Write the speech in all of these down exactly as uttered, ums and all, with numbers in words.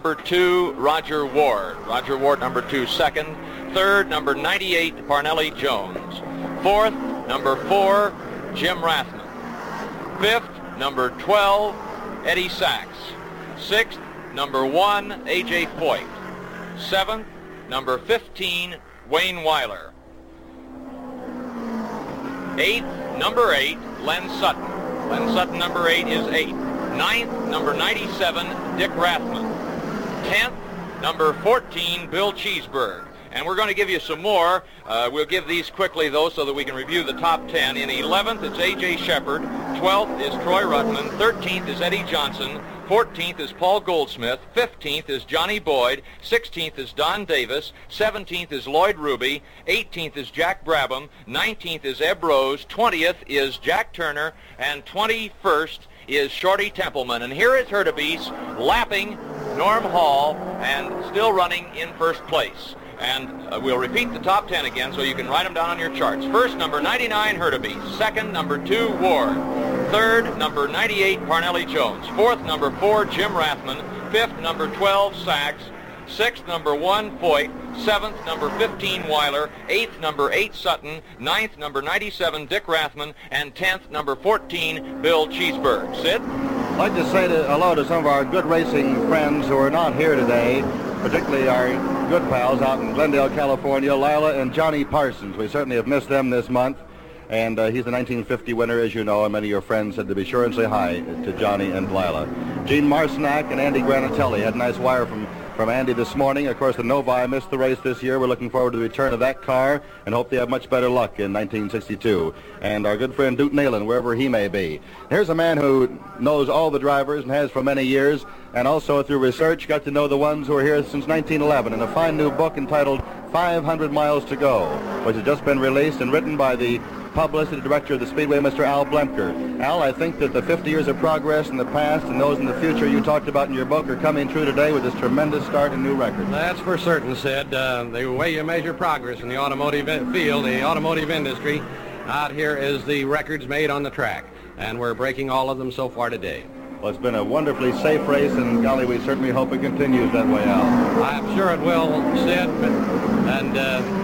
Number two, Roger Ward. Roger Ward, number two, second. Third, number ninety-eight, Parnelli Jones. Fourth, number four, Jim Rathman. Fifth, number twelve, Eddie Sachs. Sixth, number one, A J Foyt. Seventh, number fifteen, Wayne Weiler. Eighth, number eight, Len Sutton. Len Sutton, number eight, is eight. Ninth, number ninety-seven, Dick Rathman. Tenth, number fourteen, Bill Cheeseburg. And we're going to give you some more. Uh, we'll give these quickly, though, so that we can review the top ten. In eleventh, it's A J Shepard. twelfth is Troy Ruttman. thirteenth is Eddie Johnson. fourteenth is Paul Goldsmith. fifteenth is Johnny Boyd. sixteenth is Don Davis. seventeenth is Lloyd Ruby. eighteenth is Jack Brabham. nineteenth is Eb Rose. twentieth is Jack Turner. And twenty-first is Shorty Templeman. And here is Hurtubise lapping Norm Hall and still running in first place. And uh, we'll repeat the top ten again so you can write them down on your charts. First, number ninety-nine, Hurtubise. Second, number two, Ward. Third, number ninety-eight, Parnelli Jones. Fourth, number four, Jim Rathman. Fifth, number twelve, Sachs. Sixth, number one, Foyt. Seventh, number fifteen, Weiler. Eighth, number eight, Sutton. Ninth, number ninety-seven, Dick Rathman. And tenth, number fourteen, Bill Cheeseburg. Sid? I'd like to say to, hello to some of our good racing friends who are not here today, particularly our good pals out in Glendale, California, Lila and Johnny Parsons. We certainly have missed them this month. And uh, he's the nineteen fifty winner, as you know, and many of your friends said to be sure and say hi to Johnny and Lila. Gene Marcinak and Andy Granatelli had a nice wire from, from Andy this morning. Of course, the Novi missed the race this year. We're looking forward to the return of that car and hope they have much better luck in nineteen sixty-two. And our good friend Duke Nalen, wherever he may be. Here's a man who knows all the drivers and has for many years, and also through research got to know the ones who are here since nineteen eleven in a fine new book entitled five hundred miles to Go, which has just been released and written by the published and director of the Speedway, Mister Al Blemker. Al, I think that the fifty years of progress in the past and those in the future you talked about in your book are coming true today with this tremendous start and new record. That's for certain, Sid. Uh, the way you measure progress in the automotive field, the automotive industry, out here is the records made on the track. And we're breaking all of them so far today. Well, it's been a wonderfully safe race, and golly, we certainly hope it continues that way, Al. I'm sure it will, Sid. And uh,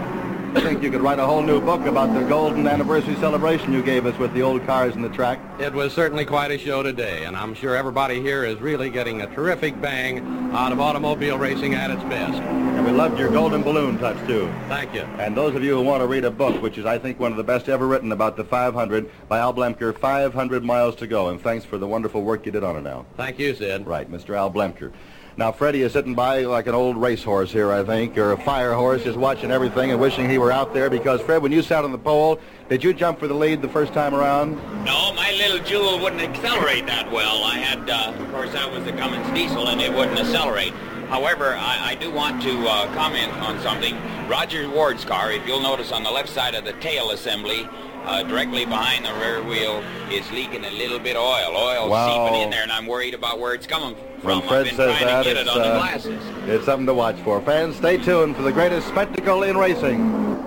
I think you could write a whole new book about the golden anniversary celebration you gave us with the old cars and the track. It was certainly quite a show today, and I'm sure everybody here is really getting a terrific bang out of automobile racing at its best. And we loved your golden balloon touch, too. Thank you. And those of you who want to read a book, which is, I think, one of the best ever written about the five hundred, by Al Blemker, five hundred miles to Go. And thanks for the wonderful work you did on it, Al. Thank you, Sid. Right, Mister Al Blemker. Now, Freddie is sitting by like an old racehorse here, I think, or a fire horse, just watching everything and wishing he were out there. Because, Fred, when you sat on the pole, did you jump for the lead the first time around? No, my little Jewel wouldn't accelerate that well. I had, uh, of course, that was the Cummins diesel, and it wouldn't accelerate. However, I, I do want to uh, comment on something. Roger Ward's car, if you'll notice on the left side of the tail assembly, Uh, directly behind the rear wheel, is leaking a little bit of oil. Oil's wow. seeping in there, and I'm worried about where it's coming from. When Fred I've been says trying that, to get it's, it on the uh, glasses. It's something to watch for. Fans, stay tuned for the greatest spectacle in racing.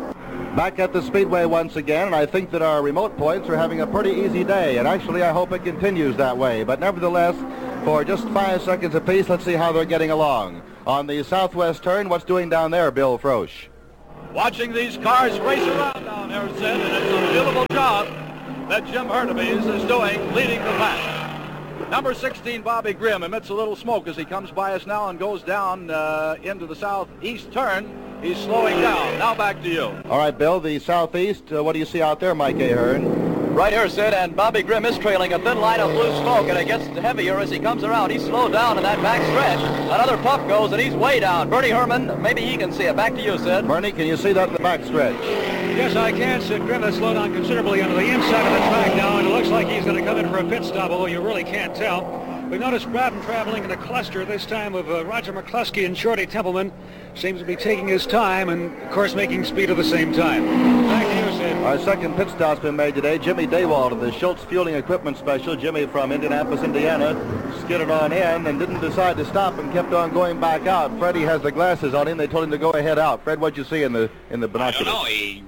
Back at the Speedway once again, and I think that our remote points are having a pretty easy day, and actually I hope it continues that way. But nevertheless, for just five seconds apiece, let's see how they're getting along. On the southwest turn, what's doing down there, Bill Frosch? Watching these cars race around down there, Sid, and it's a beautiful job that Jim Hurtubise is doing, leading the pack. Number sixteen, Bobby Grimm, emits a little smoke as he comes by us now and goes down uh, into the southeast turn. He's slowing down. Now back to you. All right, Bill, the southeast, uh, what do you see out there, Mike Ahern? Right here, Sid, and Bobby Grimm is trailing a thin line of blue smoke, and it gets heavier as he comes around. He's slowed down in that back stretch. Another puff goes, and he's way down. Bernie Herman, maybe he can see it. Back to you, Sid. Bernie, can you see that in the back stretch? Yes, I can. Sid Grimm has slowed down considerably onto the inside of the track now, and it looks like he's going to come in for a pit stop, although you really can't tell. We've noticed Brabham traveling in a cluster, this time of uh, Roger McCluskey and Shorty Templeman. Seems to be taking his time and, of course, making speed at the same time. Back to you, Sid. Our second pit stop's been made today. Jimmy Daywald of the Schultz Fueling Equipment Special. Jimmy from Indianapolis, Indiana, skidded on in and didn't decide to stop and kept on going back out. Freddie has the glasses on him. They told him to go ahead out. Fred, what'd you see in the in the binoculars? I don't know. He,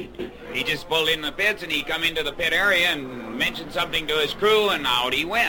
he just pulled in the pits, and he come into the pit area and mentioned something to his crew, and out he went.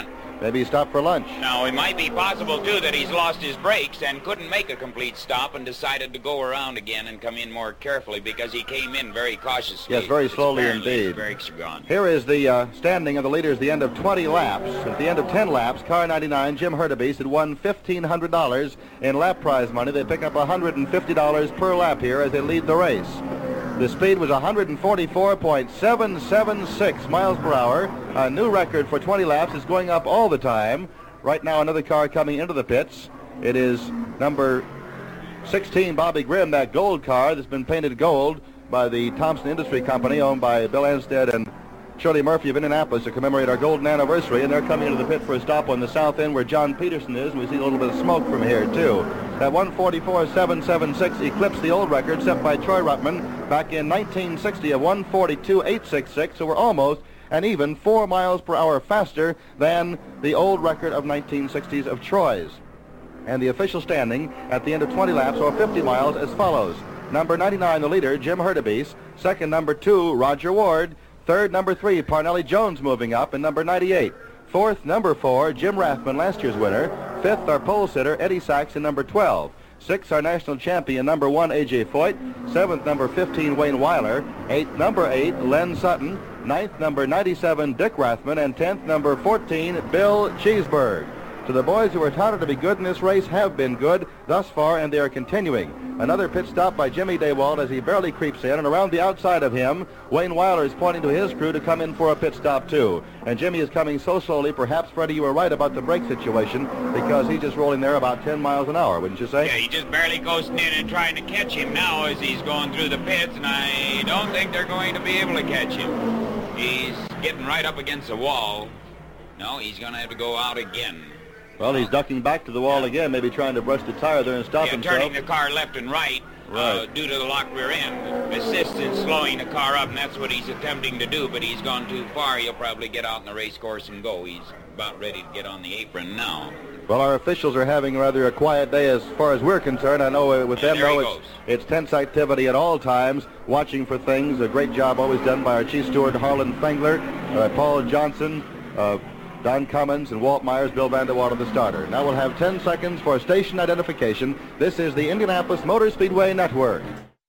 Maybe he stopped for lunch. Now, it might be possible, too, that he's lost his brakes and couldn't make a complete stop and decided to go around again and come in more carefully because he came in very cautiously. Yes, very slowly Apparently his indeed. brakes are gone. Here is the uh, standing of the leaders at the end of twenty laps. At the end of ten laps, car ninety-nine, Jim Hurtubise, had won fifteen hundred dollars in lap prize money. They pick up one hundred fifty dollars per lap here as they lead the race. The speed was one hundred forty-four point seven seven six miles per hour. A new record for twenty laps. Is going up all the time. Right now, another car coming into the pits. It is number sixteen, Bobby Grimm, that gold car that's been painted gold by the Thompson Industry Company, owned by Bill Anstead and Shirley Murphy of Indianapolis, to commemorate our golden anniversary. And they're coming into the pit for a stop on the south end where John Peterson is, and we see a little bit of smoke from here, too. That one forty-four point seven seven six eclipsed the old record set by Troy Ruttman back in nineteen sixty of one forty-two point eight six six, so we're almost and even four miles per hour faster than the old record of nineteen sixties of Troy's. And the official standing at the end of twenty laps, or fifty miles, as follows. Number ninety-nine, the leader, Jim Hurtubise. Second, number two, Roger Ward. Third, number three, Parnelli Jones moving up, and number ninety-eight. Fourth, number four, Jim Rathman, last year's winner. Fifth, our pole sitter, Eddie Sachs, in number twelve. Sixth, our national champion, number one, A J Foyt. Seventh, number fifteen, Wayne Weiler. Eighth, number eight, Len Sutton. Ninth, number ninety-seven, Dick Rathman. And tenth, number fourteen, Bill Cheeseburg. So the boys who are touted to be good in this race have been good thus far, and they are continuing. Another pit stop by Jimmy Daywalt as he barely creeps in, and around the outside of him, Wayne Weiler is pointing to his crew to come in for a pit stop too. And Jimmy is coming so slowly, perhaps, Freddie, you were right about the brake situation, because he's just rolling there about ten miles an hour, wouldn't you say? Yeah, he just barely coasting in and trying to catch him now as he's going through the pits, and I don't think they're going to be able to catch him. He's getting right up against the wall. No, he's going to have to go out again. Well, he's ducking back to the wall again, maybe trying to brush the tire there and stop yeah, himself. turning the car left and right, right. Uh, due to the lock rear end. Assists in slowing the car up, and that's what he's attempting to do, but he's gone too far. He'll probably get out in the race course and go. He's about ready to get on the apron now. Well, our officials are having rather a quiet day as far as we're concerned. I know with yeah, them, though, it's, it's tense activity at all times, watching for things. A great job always done by our chief steward, Harlan Fengler, uh, Paul Johnson, uh, Don Cummins, and Walt Myers, Bill Vanderwater, the starter. Now we'll have ten seconds for station identification. This is the Indianapolis Motor Speedway Network.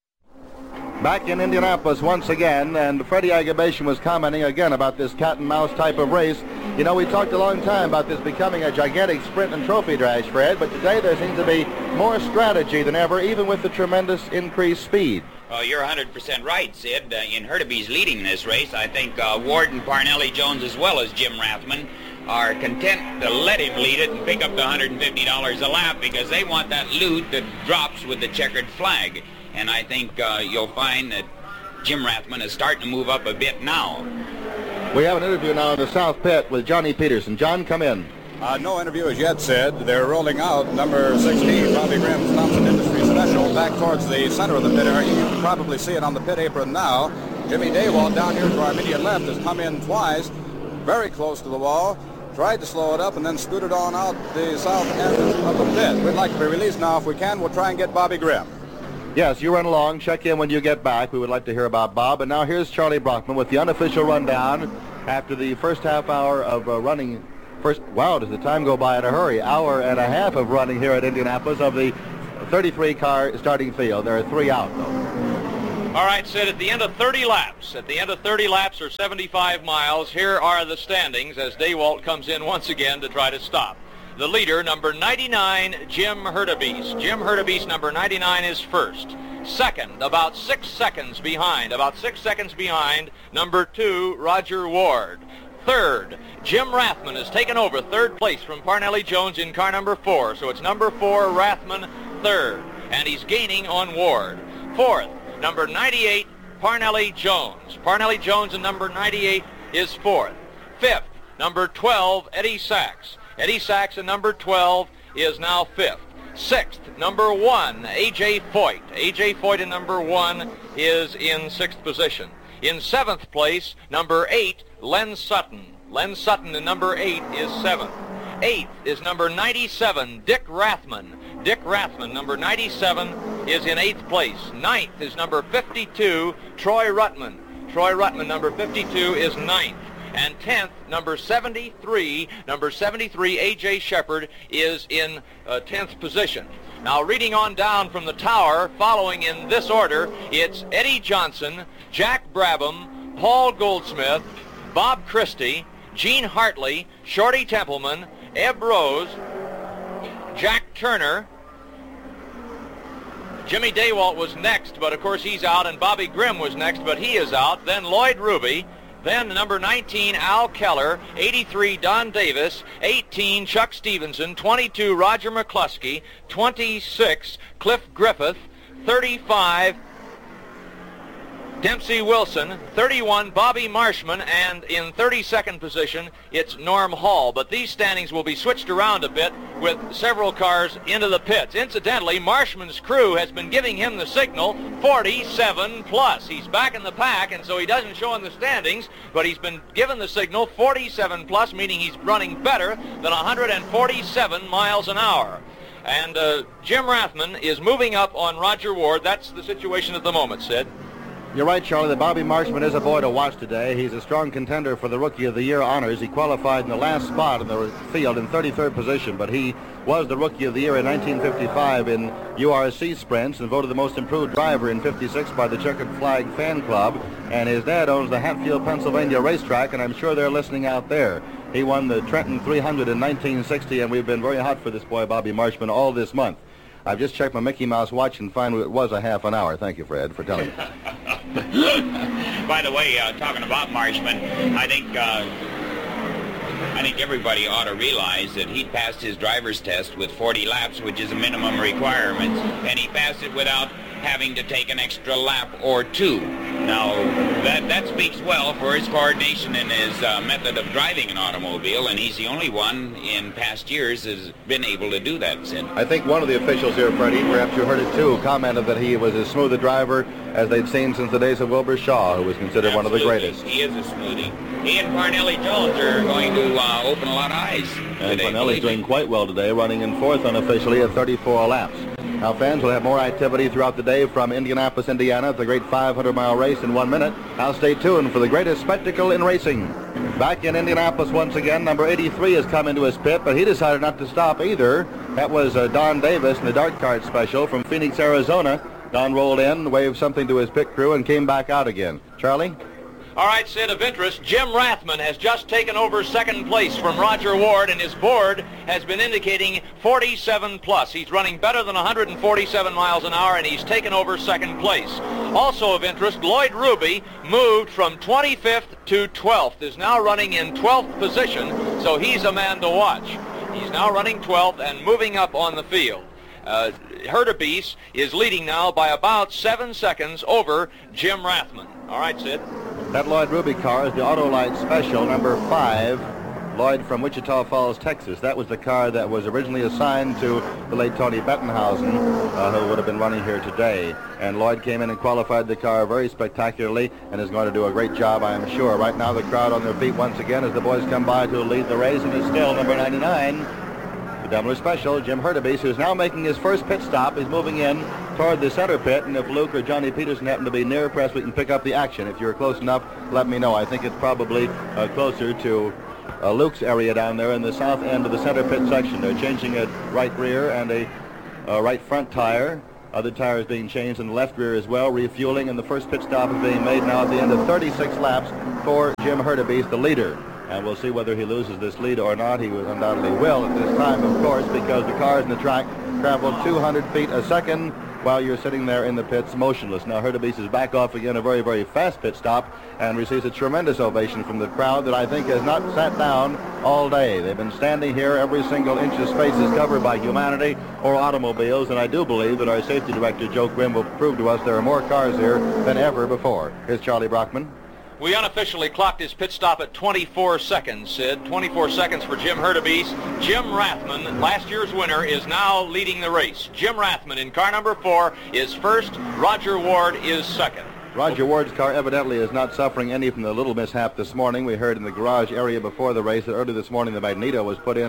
Back in Indianapolis once again, and Freddie Agabation was commenting again about this cat and mouse type of race. You know, we talked a long time about this becoming a gigantic sprint and trophy dash, Fred, but today there seems to be more strategy than ever, even with the tremendous increased speed. Well, you're one hundred percent right, Sid. Uh, in Hurtubise leading this race, I think uh, Ward and Parnelli Jones, as well as Jim Rathman, are content to let him lead it and pick up the one hundred fifty dollars a lap because they want that loot that drops with the checkered flag. And I think uh, you'll find that Jim Rathman is starting to move up a bit now. We have an interview now in the South Pit with Johnny Peterson. John, come in. Uh, no interview as yet, Sid. They're rolling out number sixteen, Bobby Grimm's Thompson Industries Special, back towards the center of the pit area. You can probably see it on the pit apron now. Jimmy Daywalt down here to our immediate left has come in twice, very close to the wall, tried to slow it up, and then scooted on out the south end of the pit. We'd like to be released now if we can. We'll try and get Bobby Grimm. Yes, you run along. Check in when you get back. We would like to hear about Bob. And now here's Charlie Brockman with the unofficial rundown after the first half hour of uh, running. First, wow, does the time go by in a hurry? Hour and a half of running here at Indianapolis of the thirty-three car starting field. There are three out, though. All right, Sid, at the end of thirty laps, at the end of thirty laps or seventy-five miles, here are the standings as Daywalt comes in once again to try to stop. The leader, number ninety-nine, Jim Hurtubise. Jim Hurtubise, number ninety-nine, is first. Second, about six seconds behind, about six seconds behind, number two, Roger Ward. Third, Jim Rathman has taken over third place from Parnelli Jones in car number four. So it's number four, Rathman, third. And he's gaining on Ward. Fourth, number ninety-eight, Parnelli Jones. Parnelli Jones and number ninety-eight is fourth. Fifth, number twelve, Eddie Sachs. Eddie Sachs and number twelve is now fifth. Sixth, number one, A J Foyt. A J Foyt and number one is in sixth position. In seventh place, number eight, Len Sutton. Len Sutton and number eight is seventh. Eighth is number ninety-seven, Dick Rathman. Dick Rathman, number ninety-seven, is in eighth place. Ninth is number fifty-two, Troy Ruttman. Troy Ruttman, number fifty-two, is ninth. And tenth, number seventy-three, number seventy-three, A J Shepard, is in uh, tenth position. Now, reading on down from the tower, following in this order, it's Eddie Johnson, Jack Brabham, Paul Goldsmith, Bob Christie, Gene Hartley, Shorty Templeman, Eb Rose, Jack Turner. Jimmy Daywalt was next, but of course he's out, and Bobby Grimm was next, but he is out. Then Lloyd Ruby, then number nineteen, Al Keller, eighty-three, Don Davis, eighteen, Chuck Stevenson, twenty-two, Roger McCluskey, twenty-six, Cliff Griffith, thirty-five, Dempsey Wilson, thirty-one, Bobby Marshman, and in thirty-second position, it's Norm Hall. But these standings will be switched around a bit with several cars into the pits. Incidentally, Marshman's crew has been giving him the signal forty-seven plus. He's back in the pack, and so he doesn't show in the standings, but he's been given the signal forty-seven plus, meaning he's running better than one hundred forty-seven miles an hour. And uh, Jim Rathman is moving up on Roger Ward. That's the situation at the moment, Sid. You're right, Charlie. The Bobby Marshman is a boy to watch today. He's a strong contender for the Rookie of the Year honors. He qualified in the last spot in the field in thirty-third position, but he was the Rookie of the Year in nineteen fifty-five in U R C sprints and voted the most improved driver in fifty-six by the Checkered Flag Fan Club. And his dad owns the Hatfield, Pennsylvania racetrack, and I'm sure they're listening out there. He won the Trenton three hundred in nineteen sixty, and we've been very hot for this boy, Bobby Marshman, all this month. I've just checked my Mickey Mouse watch and found it was a half an hour. Thank you, Fred, for telling me. By the way, uh, talking about Marshman, I think uh, I think everybody ought to realize that he passed his driver's test with forty laps, which is a minimum requirement, and he passed it without having to take an extra lap or two. Now, that, that speaks well for his coordination and his uh, method of driving an automobile, and he's the only one in past years has been able to do that, Sid. I think one of the officials here, Freddie, perhaps you heard it too, commented that he was as smooth a driver as they'd seen since the days of Wilbur Shaw, who was considered Absolutely. one of the greatest. He is a smoothie. He and Parnelli Jones are going to uh, open a lot of eyes And today. Parnelli's doing quite well today, running in fourth unofficially at thirty-four laps. Now, fans will have more activity throughout the day from Indianapolis, Indiana, at the great five hundred mile race in one minute. Now stay tuned for the greatest spectacle in racing. Back in Indianapolis once again, number eighty-three has come into his pit, but he decided not to stop either. That was uh, Don Davis in the Dart Cart Special from Phoenix, Arizona. Don rolled in, waved something to his pit crew, and came back out again. Charlie? All right, Sid, of interest, Jim Rathman has just taken over second place from Roger Ward, and his board has been indicating forty-seven plus. He's running better than one hundred forty-seven miles an hour, and he's taken over second place. Also of interest, Lloyd Ruby moved from twenty-fifth to twelfth, is now running in twelfth position, so he's a man to watch. He's now running twelfth and moving up on the field. Uh, Hurtubise is leading now by about seven seconds over Jim Rathman. All right, Sid. That Lloyd Ruby car is the Autolite Special, number five. Lloyd from Wichita Falls, Texas. That was the car that was originally assigned to the late Tony Bettenhausen, uh, who would have been running here today. And Lloyd came in and qualified the car very spectacularly and is going to do a great job, I am sure. Right now, the crowd on their feet once again as the boys come by to lead the race, and it's still number ninety-nine. The Daimler Special, Jim Hurtubise, who's now making his first pit stop, is moving in toward the center pit, and if Luke or Johnny Peterson happen to be near, perhaps we can pick up the action. If you're close enough, let me know. I think it's probably uh, closer to uh, Luke's area down there in the south end of the center pit section. They're changing a right rear and a uh, right front tire. Other tires being changed in the left rear as well, refueling, and the first pit stop is being made now at the end of thirty-six laps for Jim Hurtubise, the leader. And we'll see whether he loses this lead or not. He undoubtedly will at this time, of course, because the cars in the track travel two hundred feet a second while you're sitting there in the pits motionless. Now Hurtubise is back off again, a very, very fast pit stop, and receives a tremendous ovation from the crowd that I think has not sat down all day. They've been standing here. Every single inch of space is covered by humanity or automobiles, and I do believe that our safety director, Joe Grimm, will prove to us there are more cars here than ever before. Here's Charlie Brockman. We unofficially clocked his pit stop at twenty-four seconds, Sid. twenty-four seconds for Jim Hurtubise. Jim Rathman, last year's winner, is now leading the race. Jim Rathman in car number four is first. Roger Ward is second. Roger Ward's car evidently is not suffering any from the little mishap this morning. We heard in the garage area before the race that early this morning the magneto was put in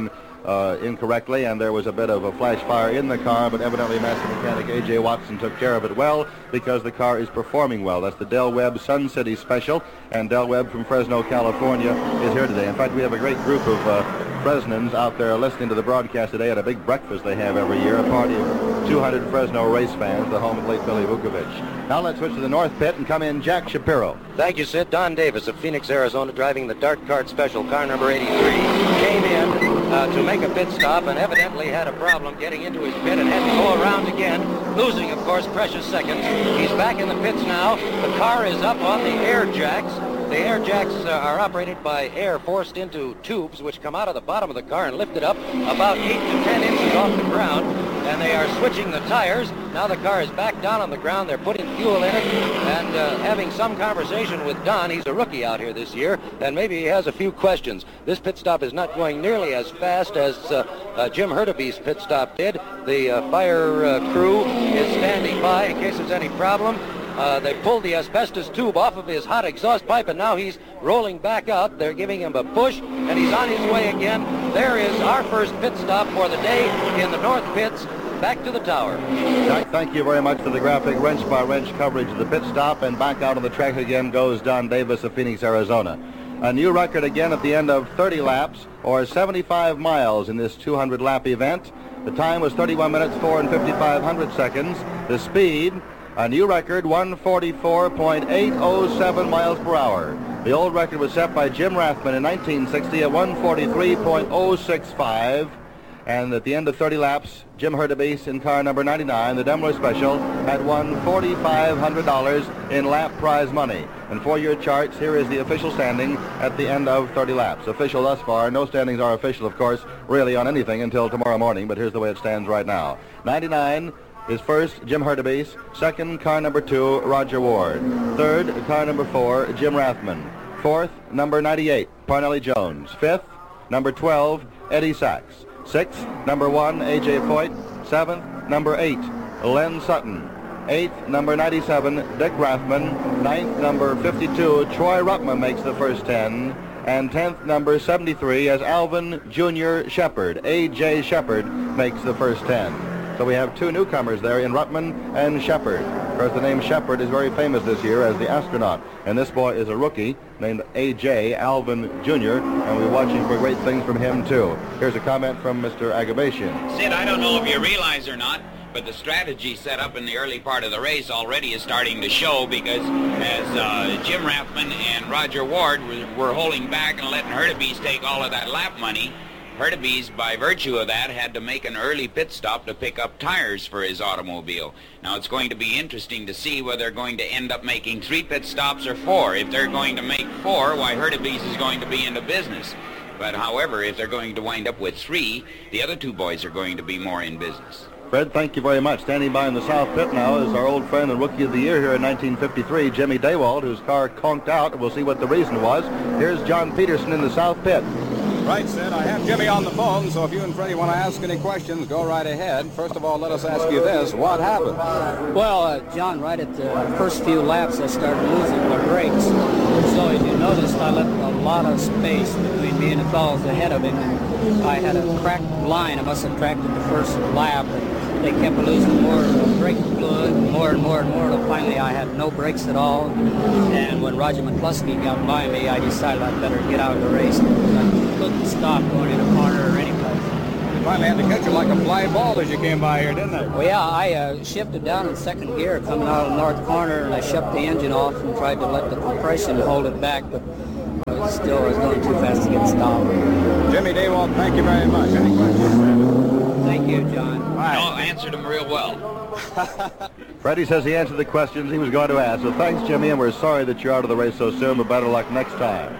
uh, incorrectly, and there was a bit of a flash fire in the car, but evidently master mechanic A J Watson took care of it well because the car is performing well. That's the Del Webb Sun City Special, and Del Webb from Fresno, California is here today. In fact, we have a great group of uh, Fresnans out there listening to the broadcast today at a big breakfast they have every year, a party of two hundred Fresno race fans, the home of late Billy Vukovich. Now let's switch to the North Pit and come in Jack Shapiro. Thank you, Sid. Don Davis of Phoenix, Arizona, driving the Dart Kart Special, car number eighty-three, came in uh, to make a pit stop and evidently had a problem getting into his pit and had to go around again, losing, of course, precious seconds. He's back in the pits now. The car is up on the air jacks. The air jacks uh, are operated by air forced into tubes which come out of the bottom of the car and lifted up about eight to ten inches off the ground, and they are switching the tires. Now the car is back down on the ground. They're putting fuel in it and uh, having some conversation with Don. He's a rookie out here this year, and maybe he has a few questions. This pit stop is not going nearly as fast as uh, uh, Jim Hurtubise pit stop did. The uh, fire uh, crew is standing by in case there's any problem. Uh, they pulled the asbestos tube off of his hot exhaust pipe, and now he's rolling back out. They're giving him a push, and he's on his way again. There is our first pit stop for the day in the North Pits. Back to the tower. Jack, thank you very much for the graphic wrench-by-wrench coverage of the pit stop, and back out on the track again goes Don Davis of Phoenix, Arizona. A new record again at the end of thirty laps, or seventy-five miles in this two hundred lap event. The time was thirty-one minutes, four and fifty-five hundred seconds. The speed, a new record, one forty-four point eight oh seven miles per hour. The old record was set by Jim Rathman in nineteen sixty at one forty-three point oh six five. And at the end of thirty laps, Jim Hurtubise in car number ninety-nine, the Demler Special, had won four thousand five hundred dollars in lap prize money. And for your charts, here is the official standing at the end of thirty laps. Official thus far. No standings are official, of course, really on anything until tomorrow morning, but here's the way it stands right now. ninety-nine is first, Jim Hurtubise. Second, car number two, Roger Ward. Third, car number four, Jim Rathman. Fourth, number ninety-eight, Parnelli Jones. Fifth, number twelve, Eddie Sachs. Sixth, number one, A J Foyt. Seventh, number eight, Len Sutton. Eighth, number ninety-seven, Dick Rathman. Ninth, number fifty-two, Troy Ruppman makes the first ten. And tenth, number seventy-three, as Alvin Junior Shepard. A J Shepard makes the first ten. So we have two newcomers there in Ruttman and Shepard. Of course, the name Shepard is very famous this year as the astronaut. And this boy is a rookie named A J Alvin Junior, and we're watching for great things from him, too. Here's a comment from Mister Agabashian. Sid, I don't know if you realize or not, but the strategy set up in the early part of the race already is starting to show, because as uh, Jim Rathman and Roger Ward were, were holding back and letting Hurtubise take all of that lap money, Hurtubise, by virtue of that, had to make an early pit stop to pick up tires for his automobile. Now, it's going to be interesting to see whether they're going to end up making three pit stops or four. If they're going to make four, why, Hurtubise is going to be into business. But, however, if they're going to wind up with three, the other two boys are going to be more in business. Fred, thank you very much. Standing by in the South Pit now is our old friend and Rookie of the Year here in nineteen fifty-three, Jimmy Daywalt, whose car conked out. We'll see what the reason was. Here's John Peterson in the South Pit. Right, Sid. I have Jimmy on the phone, so if you and Freddie want to ask any questions, go right ahead. First of all, let us ask you this. What happened? Well, uh, John, right at the first few laps, I started losing my brakes. So as you noticed, I left a lot of space between me and the fellows ahead of him. And I had a cracked line. I must have cracked it the first lap. They kept losing more brake fluid, more and more and more, until finally I had no brakes at all. And when Roger McCluskey got by me, I decided I'd better get out of the race. I couldn't stop going in a corner or any place. They finally had to catch you like a fly ball as you came by here, didn't they? Well, yeah, I uh, shifted down in second gear coming out of the north corner, and I shut the engine off and tried to let the compression hold it back, but uh, still I was going too fast to get stopped. Jimmy Daywalt, thank you very much. Any questions? Thank you, John. Right. No, I answered them real well. Freddie says he answered the questions he was going to ask. So thanks, Jimmy, and we're sorry that you're out of the race so soon, but better luck next time.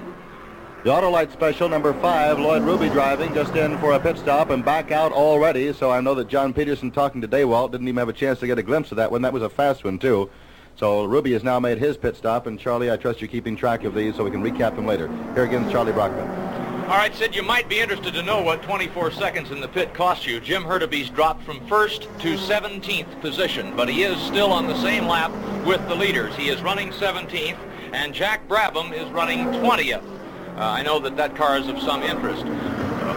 The Autolite Special, number five, Lloyd Ruby driving, just in for a pit stop and back out already. So I know that John Peterson, talking to Daywalt, didn't even have a chance to get a glimpse of that one. That was a fast one, too. So Ruby has now made his pit stop, and Charlie, I trust you're keeping track of these so we can recap them later. Here again is Charlie Brockman. All right, Sid, you might be interested to know what twenty-four seconds in the pit cost you. Jim Hurtubise dropped from first to seventeenth position, but he is still on the same lap with the leaders. He is running seventeenth, and Jack Brabham is running twentieth. Uh, I know that that car is of some interest.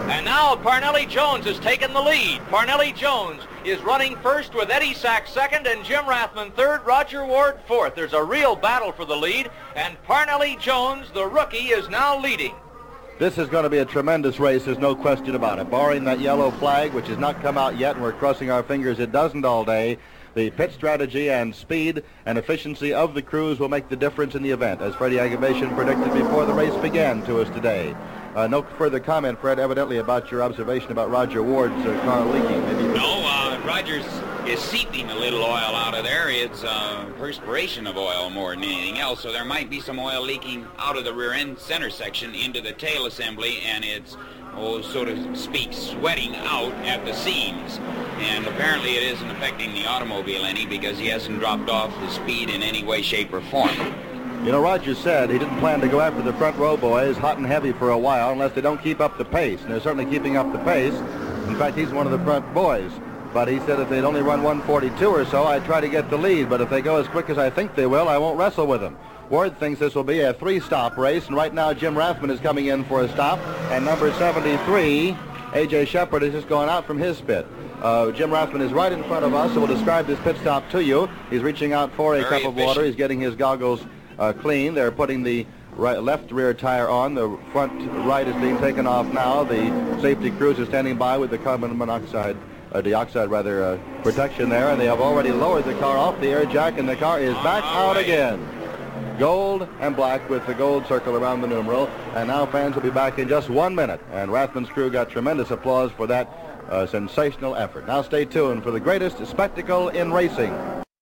And now Parnelli Jones has taken the lead. Parnelli Jones is running first with Eddie Sachs second and Jim Rathman third, Roger Ward fourth. There's a real battle for the lead, and Parnelli Jones, the rookie, is now leading. This is going to be a tremendous race, there's no question about it. Barring that yellow flag, which has not come out yet, and we're crossing our fingers it doesn't all day, the pit strategy and speed and efficiency of the crews will make the difference in the event, as Freddie Agabashian predicted before the race began to us today. Uh, no further comment, Fred, evidently about your observation about Roger Ward's uh, car leaking. Maybe no, uh, Rogers is seeping a little oil out of there. It's uh, perspiration of oil more than anything else, so there might be some oil leaking out of the rear end center section into the tail assembly, and it's, oh, so to speak, sweating out at the seams. And apparently it isn't affecting the automobile any because he hasn't dropped off the speed in any way, shape, or form. You know, Roger said he didn't plan to go after the front row boys hot and heavy for a while unless they don't keep up the pace. And they're certainly keeping up the pace. In fact, he's one of the front boys. But he said if they'd only run one forty-two or so, I'd try to get the lead. But if they go as quick as I think they will, I won't wrestle with them. Ward thinks this will be a three-stop race. And right now, Jim Rathman is coming in for a stop. And number seventy-three, A J Shepard, is just going out from his pit. Uh, Jim Rathman is right in front of us, so we'll describe this pit stop to you. He's reaching out for a Very cup of efficient. water. He's getting his goggles Uh, clean. They're putting the right, left rear tire on. The front right is being taken off now. The safety crews are standing by with the carbon monoxide, uh, dioxide rather, uh, protection there, and they have already lowered the car off the air jack, and the car is back out again. Gold and black with the gold circle around the numeral, and now fans will be back in just one minute, and Rathman's crew got tremendous applause for that uh, sensational effort. Now stay tuned for the greatest spectacle in racing.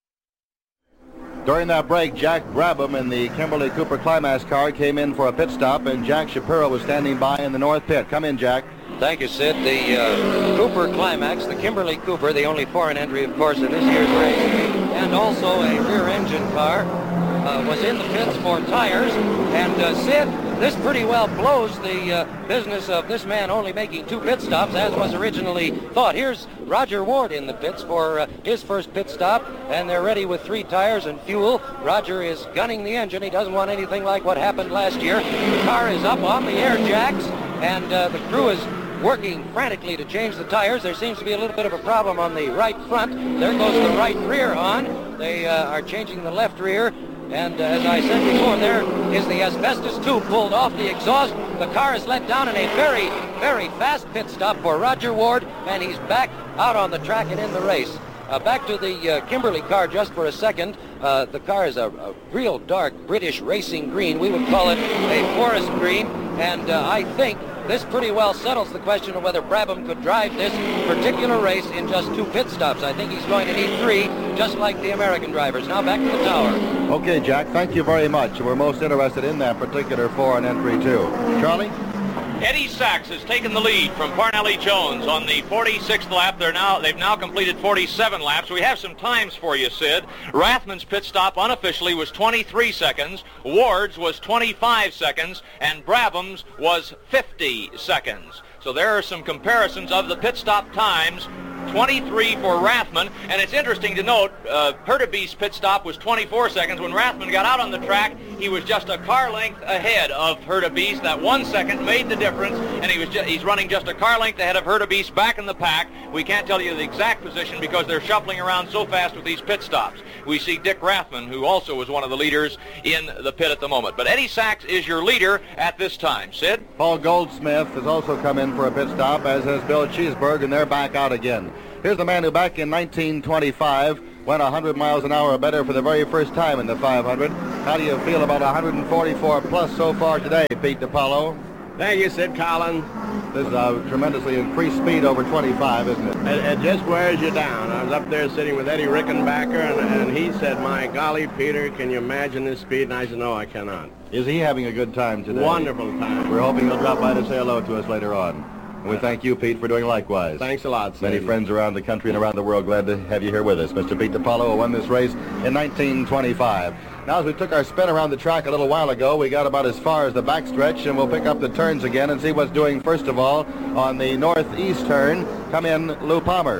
During that break, Jack Brabham in the Kimberly Cooper Climax car came in for a pit stop, and Jack Shapiro was standing by in the north pit. Come in, Jack. Thank you, Sid. The uh, Cooper Climax, the Kimberly Cooper, the only foreign entry, of course, in this year's race, and also a rear-engine car, uh, was in the pits for tires. And uh, Sid, this pretty well blows the uh, business of this man only making two pit stops, as was originally thought. Here's Roger Ward in the pits for uh, his first pit stop, and they're ready with three tires and fuel. Roger is gunning the engine. He doesn't want anything like what happened last year. The car is up on the air jacks, and uh, the crew is working frantically to change the tires. There seems to be a little bit of a problem on the right front. There goes the right rear on. They uh, are changing the left rear. And uh, as I said before, there is the asbestos tube pulled off the exhaust. The car is let down in a very, very fast pit stop for Roger Ward, and he's back out on the track and in the race. Uh, back to the uh, Kimberly car just for a second. Uh, the car is a, a real dark British racing green. We would call it a forest green, and uh, I think this pretty well settles the question of whether Brabham could drive this particular race in just two pit stops. I think he's going to need three, just like the American drivers. Now back to the tower. Okay, Jack, thank you very much. We're most interested in that particular foreign entry, too. Charlie? Eddie Sachs has taken the lead from Parnelli Jones on the forty-sixth lap. They're now, they've now completed forty-seven laps. We have some times for you, Sid. Rathman's pit stop unofficially was twenty-three seconds. Ward's was twenty-five seconds. And Brabham's was fifty seconds. So there are some comparisons of the pit stop times. twenty-three for Rathman, and it's interesting to note uh, Hurtubise pit stop was twenty-four seconds. When Rathman got out on the track, he was just a car length ahead of Hurtubise. That one second made the difference, and he was ju- he's running just a car length ahead of Hurtubise back in the pack. We can't tell you the exact position because they're shuffling around so fast with these pit stops. We see Dick Rathman, who also was one of the leaders in the pit at the moment. But Eddie Sachs is your leader at this time. Sid? Paul Goldsmith has also come in for a pit stop, as has Bill Cheeseburg, and they're back out again. Here's the man who back in nineteen twenty-five went one hundred miles an hour or better for the very first time in the five hundred. How do you feel about one forty-four plus so far today, Pete DiPaolo? Thank you, Sid Collins. This is a tremendously increased speed over twenty-five, isn't it? It, it just wears you down. I was up there sitting with Eddie Rickenbacker, and, and he said, my golly, Peter, can you imagine this speed? And I said, no, I cannot. Is he having a good time today? Wonderful time. We're hoping he'll drop by to say hello to us later on. And we thank you, Pete, for doing likewise. Thanks a lot, Sid. Many friends around the country and around the world glad to have you here with us. Mister Pete DiPaolo won this race in nineteen twenty-five. Now, as we took our spin around the track a little while ago, we got about as far as the backstretch, and we'll pick up the turns again and see what's doing, first of all, on the northeast turn. Come in, Lou Palmer.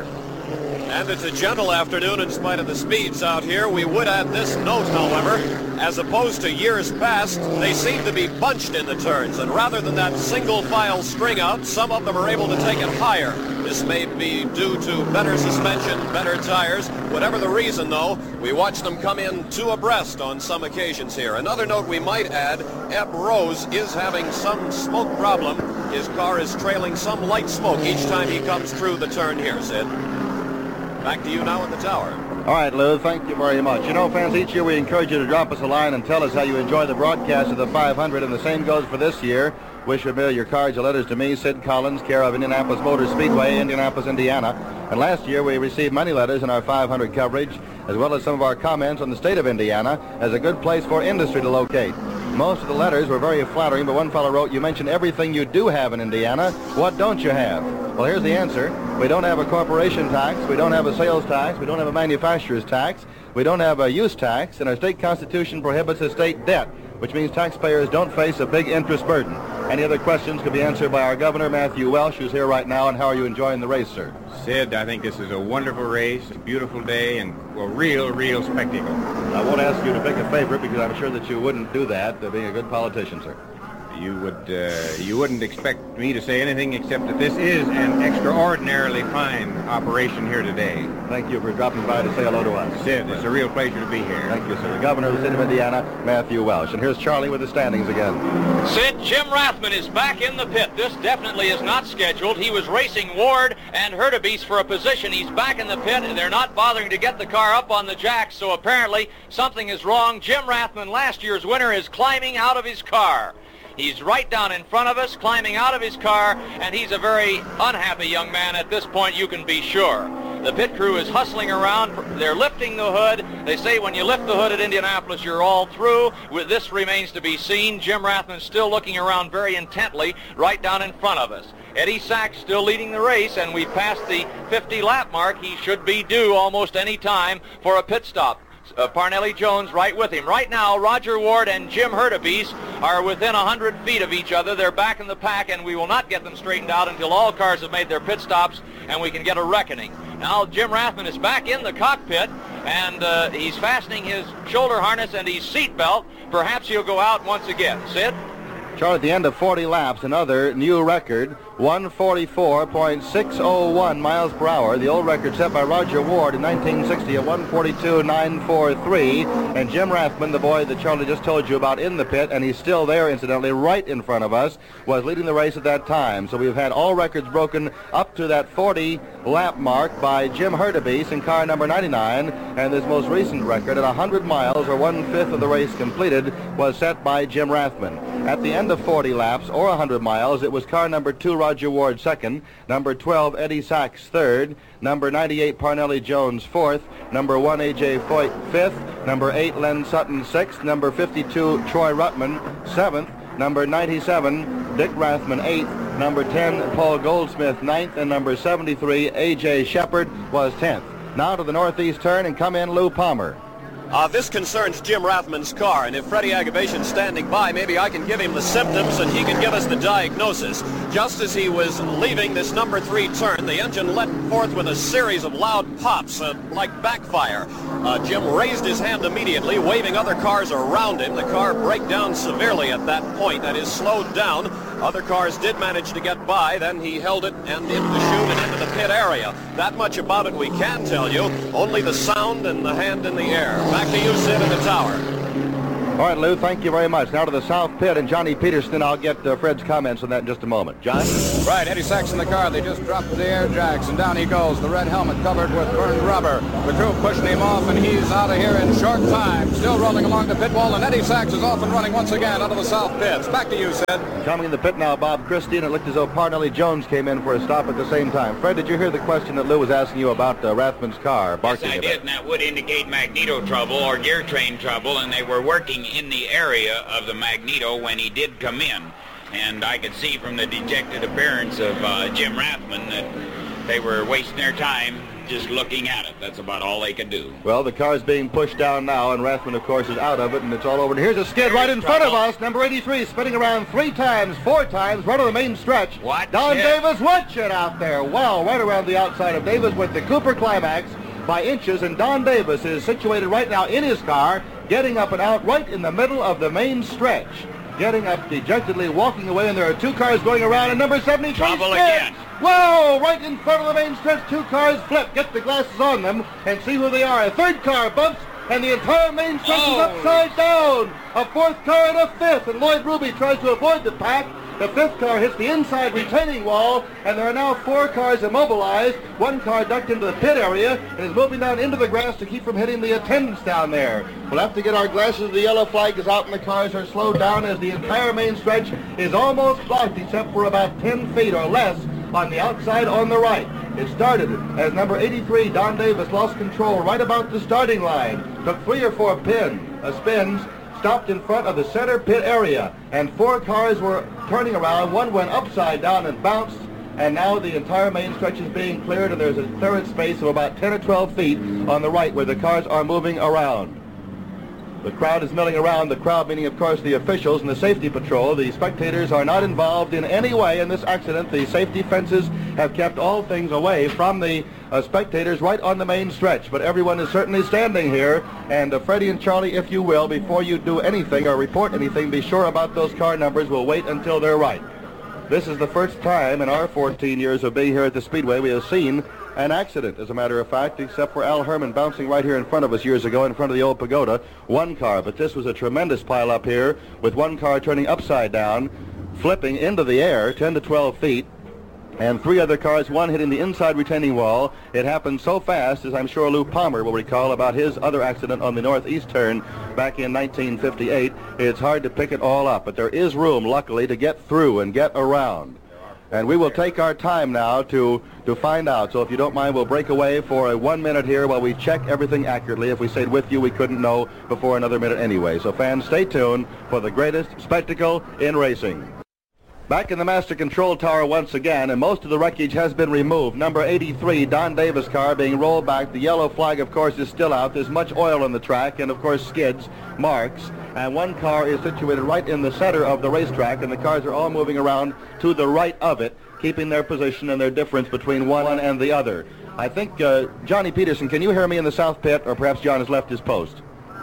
And it's a gentle afternoon in spite of the speeds out here. We would add this note, however, as opposed to years past, they seem to be bunched in the turns, and rather than that single file string out, some of them are able to take it higher. This may be due to better suspension, better tires. Whatever the reason, though, we watch them come in two abreast on some occasions here. Another note we might add, Eb Rose is having some smoke problem. His car is trailing some light smoke each time he comes through the turn here, Sid. Back to you now in the tower. All right, Lou, thank you very much. You know, fans, each year we encourage you to drop us a line and tell us how you enjoy the broadcast of the five hundred, and the same goes for this year. Wish to mail your cards or letters to me, Sid Collins, care of Indianapolis Motor Speedway, Indianapolis, Indiana. And last year we received many letters in our five hundred coverage, as well as some of our comments on the state of Indiana as a good place for industry to locate. Most of the letters were very flattering, but one fellow wrote, "You mentioned everything you do have in Indiana. What don't you have?" Well, here's the answer. We don't have a corporation tax. We don't have a sales tax. We don't have a manufacturer's tax. We don't have a use tax, and our state constitution prohibits a state debt, which means taxpayers don't face a big interest burden. Any other questions could be answered by our governor, Matthew Welsh, who's here right now. And how are you enjoying the race, sir? Sid, I think this is a wonderful race, a beautiful day, and a real, real spectacle. I won't ask you to pick a favorite because I'm sure that you wouldn't do that, uh, being a good politician, sir. You would, uh, you wouldn't expect me to say anything except that this is an extraordinarily fine operation here today. Thank you for dropping by to say hello to us. Sid, it's a real pleasure to be here. Thank you, sir. The governor of the state of Indiana, Matthew Welsh. And here's Charlie with the standings again. Sid, Jim Rathman is back in the pit. This definitely is not scheduled. He was racing Ward and Hurtubise for a position. He's back in the pit, and they're not bothering to get the car up on the jacks, so apparently something is wrong. Jim Rathman, last year's winner, is climbing out of his car. He's right down in front of us, climbing out of his car, and he's a very unhappy young man at this point, you can be sure. The pit crew is hustling around. They're lifting the hood. They say when you lift the hood at Indianapolis, you're all through. With this remains to be seen. Jim Rathman still looking around very intently right down in front of us. Eddie Sachs still leading the race, and we've passed the fifty lap mark. He should be due almost any time for a pit stop. Uh, Parnelli Jones right with him. Right now, Roger Ward and Jim Hurtubise are within one hundred feet of each other. They're back in the pack, and we will not get them straightened out until all cars have made their pit stops and we can get a reckoning. Now, Jim Rathman is back in the cockpit, and uh, he's fastening his shoulder harness and his seat belt. Perhaps he'll go out once again. Sid? Charlie, at the end of forty laps, another new record, one forty-four point six oh one miles per hour. The old record set by Roger Ward in nineteen sixty at one forty-two point nine four three. And Jim Rathman, the boy that Charlie just told you about in the pit, and he's still there, incidentally, right in front of us, was leading the race at that time. So we've had all records broken up to that forty lap mark by Jim Hurtubise in car number ninety-nine. And this most recent record at one hundred miles, or one-fifth of the race completed, was set by Jim Rathman. At the end of forty laps, or one hundred miles, it was car number two, Roger Ward, second, number twelve, Eddie Sachs, third, number ninety-eight, Parnelli Jones, fourth, number one, A J Foyt, fifth, number eight, Len Sutton, sixth, number fifty-two, Troy Ruttman, seventh, number ninety-seven, Dick Rathman, eighth, number ten, Paul Goldsmith, ninth, and number seventy-three, A J Shepard, was tenth. Now to the northeast turn, and come in Lou Palmer. Uh, this concerns Jim Rathman's car, and if Freddie Agabation's standing by, maybe I can give him the symptoms and he can give us the diagnosis. Just as he was leaving this number three turn, the engine let forth with a series of loud pops, uh, like backfire. Uh, Jim raised his hand immediately, waving other cars around him. The car broke down severely at that point, that is, slowed down. Other cars did manage to get by, then he held it and into the chute and into the pit area. That much about it we can tell you, only the sound and the hand in the air. Back to you, Sid, in the tower. All right, Lou, thank you very much. Now to the south pit, and Johnny Peterson. I'll get uh, Fred's comments on that in just a moment. John? Right, Eddie Sachs in the car. They just dropped the air jacks, and down he goes. The red helmet covered with burned rubber. The crew pushing him off, and he's out of here in short time. Still rolling along the pit wall, and Eddie Sachs is off and running once again out of the south pits. Back to you, Sid. Coming in the pit now, Bob Christie, and it looked as though Parnelli Jones came in for a stop at the same time. Fred, did you hear the question that Lou was asking you about uh, Rathman's car? Barking yes, I did, and that would indicate magneto trouble or gear train trouble, and they were working in the area of the magneto when he did come in. And I could see from the dejected appearance of uh, Jim Rathman that they were wasting their time just looking at it. That's about all they could do. Well, the car's being pushed down now, and Rathman, of course, is out of it, and it's all over. And here's a skid right in front of us. Number eighty-three spinning around three times, four times, right on the main stretch. Watch Don it. Davis, watch it out there. Wow, right around the outside of Davis with the Cooper Climax by inches, and Don Davis is situated right now in his car, getting up and out right in the middle of the main stretch. Getting up dejectedly, walking away, and there are two cars going around, and number seventy-three Trouble skids. again. Whoa, right in front of the main stretch, two cars flip. Get the glasses on them and see who they are. A third car bumps, and the entire main stretch Oh. is upside down. A fourth car and a fifth, and Lloyd Ruby tries to avoid the pack. The fifth car hits the inside retaining wall, and there are now four cars immobilized. One car ducked into the pit area and is moving down into the grass to keep from hitting the attendants down there. We'll have to get our glasses. The yellow flag is out, and the cars are slowed down as the entire main stretch is almost blocked, except for about ten feet or less on the outside on the right. It started as number eighty-three, Don Davis, lost control right about the starting line. Took three or four pin, uh, spins, stopped in front of the center pit area, and four cars were turning around. One went upside down and bounced, and now the entire main stretch is being cleared, and there's a clearance space of about ten or twelve feet on the right where the cars are moving around. The crowd is milling around. The crowd meaning, of course, the officials and the safety patrol. The spectators are not involved in any way in this accident. The safety fences have kept all things away from the uh, spectators right on the main stretch. But everyone is certainly standing here. And uh, Freddie and Charlie, if you will, before you do anything or report anything, be sure about those car numbers. We'll wait until they're right. This is the first time in our fourteen years of being here at the Speedway we have seen an accident, as a matter of fact, except for Al Herman bouncing right here in front of us years ago in front of the old pagoda. One car, but this was a tremendous pile up here with one car turning upside down, flipping into the air ten to twelve feet, and three other cars, one hitting the inside retaining wall. It happened so fast, as I'm sure Lou Palmer will recall about his other accident on the northeast turn back in nineteen fifty-eight. It's hard to pick it all up, but there is room, luckily, to get through and get around. And we will take our time now to, to find out. So if you don't mind, we'll break away for a one minute here while we check everything accurately. If we stayed with you, we couldn't know before another minute anyway. So fans, stay tuned for the greatest spectacle in racing. Back in the master control tower once again, and most of the wreckage has been removed. Number eighty-three, Don Davis car being rolled back. The yellow flag, of course, is still out. There's much oil on the track, and of course skids, marks. And one car is situated right in the center of the racetrack, and the cars are all moving around to the right of it, keeping their position and their difference between one and the other. I think, uh, Johnny Peterson, can you hear me in the south pit, or perhaps John has left his post?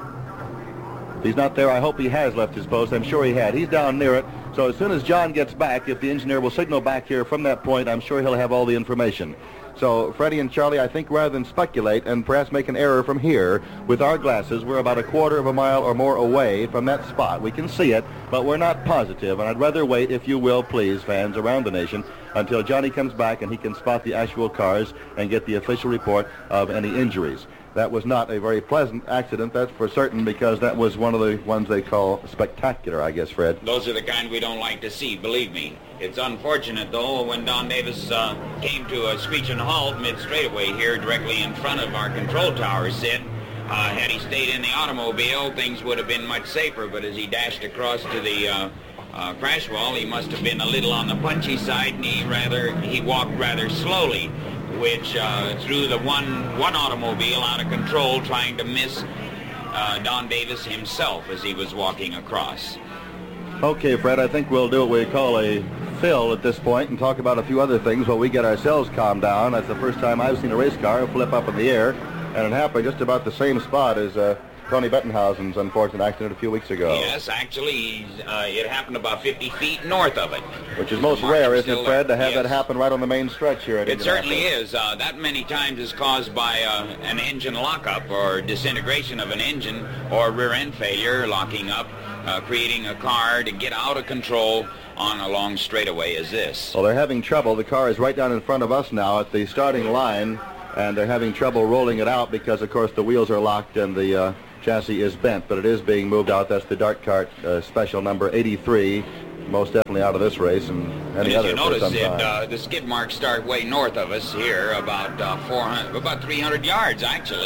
If he's not there, I hope he has left his post. I'm sure he had. He's down near it. So as soon as John gets back, if the engineer will signal back here from that point, I'm sure he'll have all the information. So Freddie and Charlie, I think rather than speculate and perhaps make an error from here, with our glasses, we're about a quarter of a mile or more away from that spot. We can see it, but we're not positive, and I'd rather wait, if you will, please, fans around the nation, until Johnny comes back and he can spot the actual cars and get the official report of any injuries. That was not a very pleasant accident, that's for certain, because that was one of the ones they call spectacular, I guess, Fred. Those are the kind we don't like to see, believe me. It's unfortunate, though, when Don Davis uh, came to a screeching halt mid-straightaway here directly in front of our control tower sit. Uh, had he stayed in the automobile, things would have been much safer, but as he dashed across to the uh, uh, crash wall, he must have been a little on the punchy side, and he, rather, he walked rather slowly, which uh, threw the one, one automobile out of control, trying to miss uh, Don Davis himself as he was walking across. Okay, Fred, I think we'll do what we call a fill at this point and talk about a few other things while we get ourselves calmed down. That's the first time I've seen a race car flip up in the air, and it happened just about the same spot as uh, Tony Bettenhausen's unfortunate accident a few weeks ago. Yes, actually, uh, it happened about fifty feet north of it. Which is most rare, isn't it, Fred, to have that happen right on the main stretch here at It certainly Indianapolis. is. Uh, that many times is caused by uh, an engine lockup or disintegration of an engine or rear end failure, locking up, uh, creating a car to get out of control on a long straightaway as this. Well, they're having trouble. The car is right down in front of us now at the starting line, and they're having trouble rolling it out because, of course, the wheels are locked and the uh, chassis is bent, but it is being moved out. That's the Dart Cart uh, special number eighty-three, most definitely out of this race and any And as other you for notice, some it, time. uh, the skid marks start way north of us here, about uh, four hundred, about three hundred yards actually,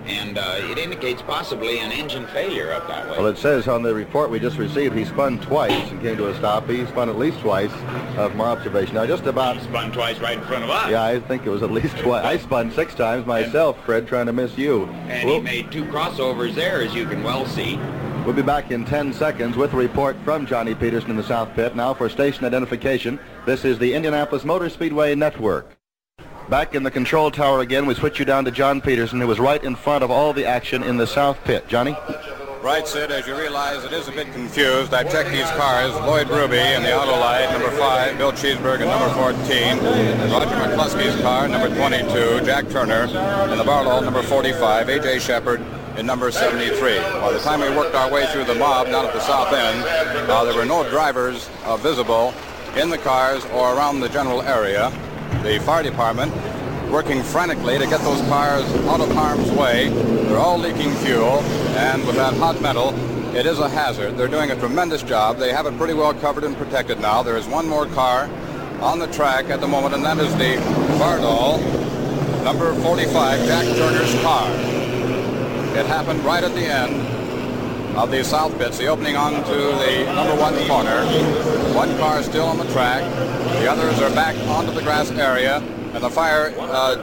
and uh, it indicates possibly an engine failure up that way. Well, it says on the report we just received he spun twice and came to a stop. He spun at least twice uh, from our observation. Now, just about... He spun twice right in front of us. Yeah, I think it was at least twice. I spun six times myself, Fred, trying to miss you. And We'll- he made two crossovers there, as you can well see. We'll be back in ten seconds with a report from Johnny Peterson in the South Pit. Now for station identification, this is the Indianapolis Motor Speedway Network. Back in the control tower again, we switch you down to John Peterson, who was right in front of all the action in the South Pit. Johnny? Right, Sid, as you realize, it is a bit confused. I checked these cars. Lloyd Ruby in the auto light, number five. Bill Cheeseburg in number fourteen. Roger McCluskey's car, number twenty-two. Jack Turner in the Barlow, number forty-five. A J Shepard in number seventy-three. By the time we worked our way through the mob down at the south end, uh, there were no drivers uh, visible in the cars or around the general area. The fire department working frantically to get those cars out of harm's way. They're all leaking fuel, and with that hot metal, it is a hazard. They're doing a tremendous job. They have it pretty well covered and protected now. There is one more car on the track at the moment, and that is the Bardahl, number forty-five, Jack Turner's car. It happened right at the end of the South Pits, the opening onto the number one corner. One car still on the track. The others are back onto the grass area, and the fire,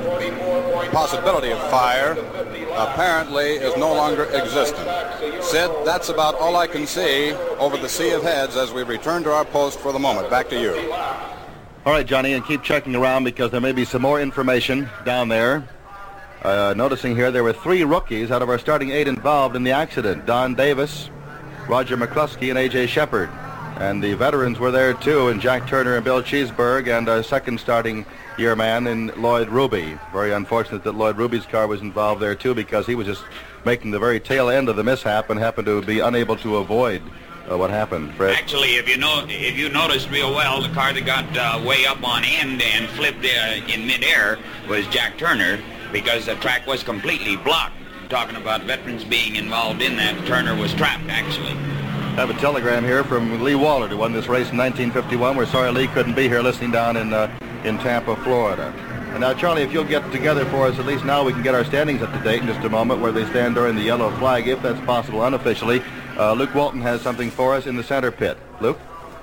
uh, possibility of fire, apparently is no longer existent. Sid, that's about all I can see over the sea of heads as we return to our post for the moment. Back to you. All right, Johnny, and keep checking around because there may be some more information down there. Uh, noticing here there were three rookies out of our starting eight involved in the accident. Don Davis, Roger McCluskey, and A J Shepard. And the veterans were there too, and Jack Turner and Bill Cheeseburg, and a second starting year man in Lloyd Ruby. Very unfortunate that Lloyd Ruby's car was involved there too, because he was just making the very tail end of the mishap and happened to be unable to avoid uh, what happened. Fred? Actually, if you know, if you noticed real well, the car that got uh, way up on end and flipped uh, in midair was Jack Turner, because the track was completely blocked. Talking about veterans being involved in that, Turner was trapped, actually. I have a telegram here from Lee Waller, who won this race in nineteen fifty-one. We're sorry Lee couldn't be here, listening down in uh, in Tampa, Florida. And now, Charlie, if you'll get together for us, at least now we can get our standings up to date in just a moment, where they stand during the yellow flag, if that's possible unofficially. Uh, Luke Walton has something for us in the center pit. Luke?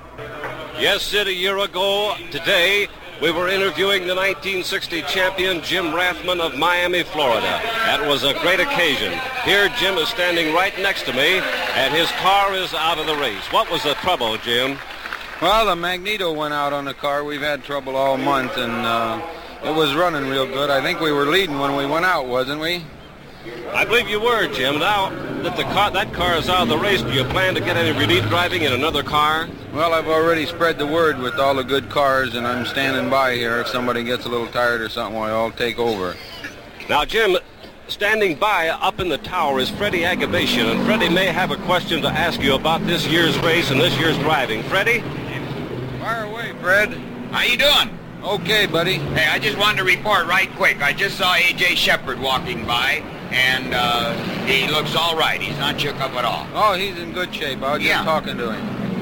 Yes, Sid, a year ago today, we were interviewing the nineteen sixty champion Jim Rathman of Miami, Florida. That was a great occasion. Here, Jim is standing right next to me, and his car is out of the race. What was the trouble, Jim? Well, the magneto went out on the car. We've had trouble all month, and uh, it was running real good. I think we were leading when we went out, wasn't we? I believe you were, Jim. Now that the car, that car is out of the race, do you plan to get any relief driving in another car? Well, I've already spread the word with all the good cars, and I'm standing by here. If somebody gets a little tired or something, well, I'll take over. Now, Jim, standing by up in the tower is Freddie Agabation, and Freddie may have a question to ask you about this year's race and this year's driving. Freddie? Fire away, Fred. How you doing? Okay, buddy. Hey, I just wanted to report right quick. I just saw A J Shepard walking by, and uh, he looks all right. He's not shook up at all. Oh, he's in good shape. I was Yeah. just talking to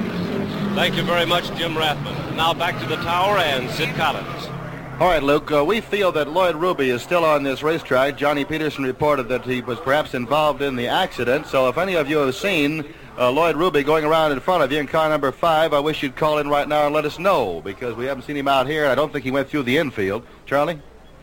him. Thank you very much, Jim Rathman. Now back to the tower and Sid Collins. All right, Luke, uh, we feel that Lloyd Ruby is still on this racetrack. Johnny Peterson reported that he was perhaps involved in the accident. So if any of you have seen uh, Lloyd Ruby going around in front of you in car number five, I wish you'd call in right now and let us know, because we haven't seen him out here, and I don't think he went through the infield. Charlie?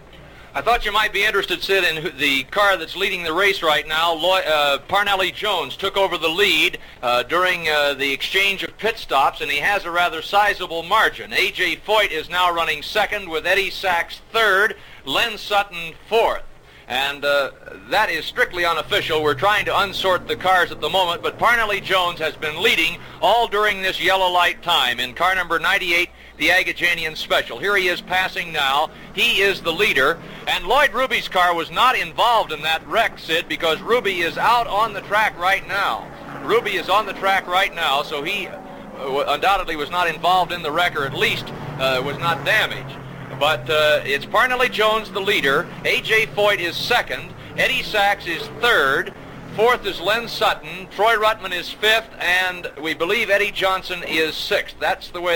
I thought you might be interested, Sid, in who- the car that's leading the race right now. Loy- uh, Parnelli Jones took over the lead uh, during uh, the exchange of pit stops, and he has a rather sizable margin. A J Foyt is now running second, with Eddie Sachs third, Len Sutton fourth. And uh, that is strictly unofficial. We're trying to unsort the cars at the moment, but Parnelli Jones has been leading all during this yellow light time in car number ninety-eight, the Agajanian Special. Here he is passing now. He is the leader. And Lloyd Ruby's car was not involved in that wreck, Sid, because Ruby is out on the track right now. Ruby is on the track right now, so he uh, undoubtedly was not involved in the wreck, or at least uh, was not damaged. But uh, it's Parnelli Jones, the leader. A J Foyt is second. Eddie Sachs is third. Fourth is Len Sutton. Troy Ruttman is fifth. And we believe Eddie Johnson is sixth. That's the way